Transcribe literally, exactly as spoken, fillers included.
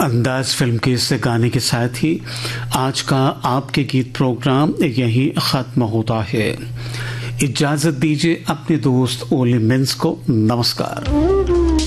अंदाज फिल्म के इस गाने के साथ ही आज का आपके गीत प्रोग्राम यहीं ख़त्म होता है। इजाज़त दीजिए अपने दोस्त ओली मिन्स को। नमस्कार।